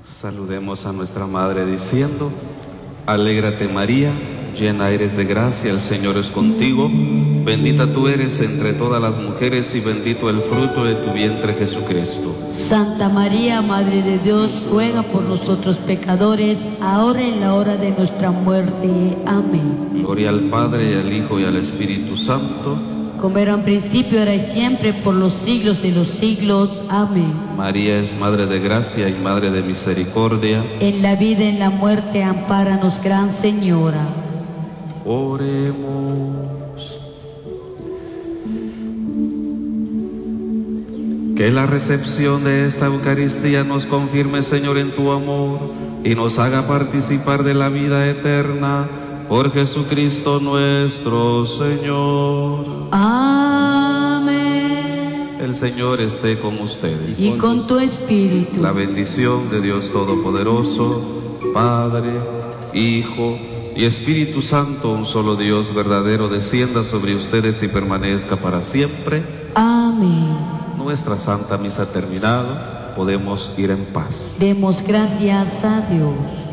Saludemos a nuestra Madre diciendo: Alégrate María, llena eres de gracia, el Señor es contigo. Bendita tú eres entre todas las mujeres y bendito el fruto de tu vientre, Jesucristo. Santa María, Madre de Dios, ruega por nosotros pecadores, ahora y en la hora de nuestra muerte. Amén. Gloria al Padre, y al Hijo, y al Espíritu Santo, como era en principio, ahora y siempre, por los siglos de los siglos. Amén. María es Madre de gracia y Madre de misericordia. En la vida y en la muerte, ampáranos, Gran Señora. Oremos. Que la recepción de esta Eucaristía nos confirme, Señor, en tu amor y nos haga participar de la vida eterna. Por Jesucristo nuestro Señor. Amén. El Señor esté con ustedes. Y con tu espíritu. La bendición de Dios Todopoderoso, Padre, Hijo y Espíritu Santo, un solo Dios verdadero, descienda sobre ustedes y permanezca para siempre. Amén. Nuestra Santa Misa terminada, podemos ir en paz. Demos gracias a Dios.